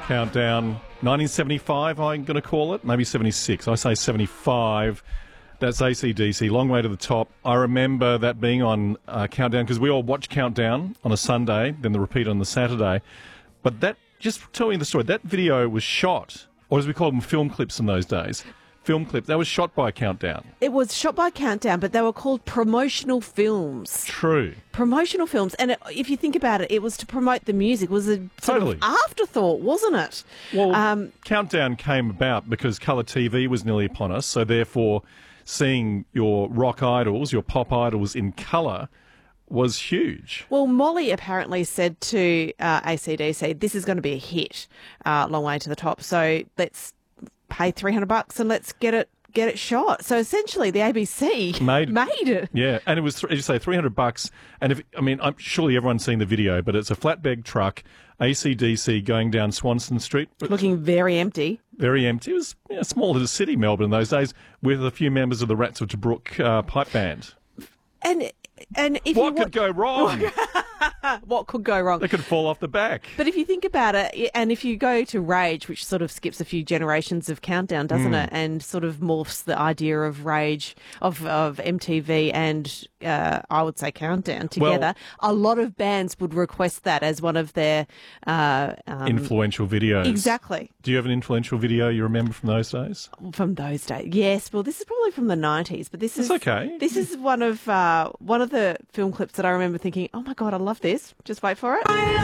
countdown. 1975, I'm going to call it. Maybe 76. I say 75. That's AC/DC, Long Way to the Top. I remember that being on Countdown because we all watch Countdown on a Sunday, then the repeat on the Saturday. But that, just telling you the story, that video was shot, or as we called them, film clips in those days. Film clip. That was shot by Countdown. It was shot by Countdown, but they were called promotional films. True. Promotional films. And if you think about it, it was to promote the music. It was a sort of afterthought, wasn't it? Well, Countdown came about because colour TV was nearly upon us, so therefore seeing your rock idols, your pop idols in colour was huge. Well, Molly apparently said to AC/DC, this is going to be a hit, Long Way to the Top, so let's pay $300 and let's get it shot. So essentially, the ABC made it. Yeah, and it was, as you say, $300. And I'm surely everyone's seen the video, but it's a flatbed truck, AC/DC going down Swanston Street, looking very empty. Very empty. It was small little city, Melbourne, in those days, with a few members of the Rats of Tobruk pipe band. And if what could go wrong? What could go wrong? They could fall off the back. But if you think about it, and if you go to Rage, which sort of skips a few generations of Countdown, doesn't it? And sort of morphs the idea of Rage, of MTV and I would say Countdown together. Well, a lot of bands would request that as one of their influential videos. Exactly. Do you have an influential video you remember from those days? From those days, yes. Well, this is probably from the 90s, but this is okay. This is one of the film clips that I remember thinking, oh my God, I love this. Just wait for it.